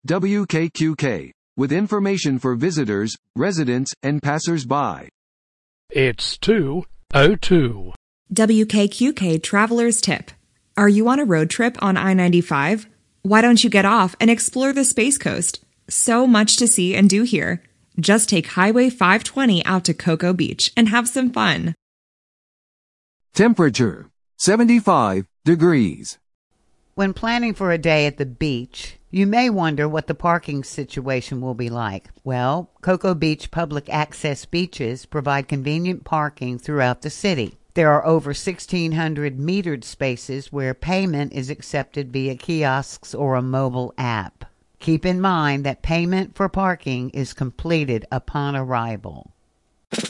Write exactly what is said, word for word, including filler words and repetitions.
W K Q K, with information for visitors, residents, and passers-by. It's two oh two. W K Q K Traveler's Tip. Are you on a road trip on I ninety-five? Why don't you get off and explore the Space Coast? So much to see and do here. Just take Highway five twenty out to Cocoa Beach and have some fun. Temperature, seventy-five degrees. When planning for a day at the beach, you may wonder what the parking situation will be like. Well, Cocoa Beach Public Access Beaches provide convenient parking throughout the city. There are over sixteen hundred metered spaces where payment is accepted via kiosks or a mobile app. Keep in mind that payment for parking is completed upon arrival.